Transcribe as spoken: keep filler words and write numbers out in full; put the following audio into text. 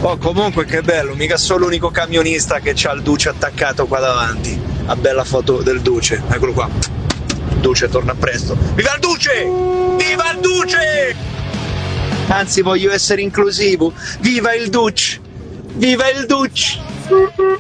Oh, comunque che bello, mica sono l'unico camionista che c'ha il Duce attaccato qua davanti. Una bella foto del Duce, eccolo qua. Duce torna presto. Viva il Duce! Viva il Duce! Anzi, voglio essere inclusivo. Viva il Duce! Viva il Duce!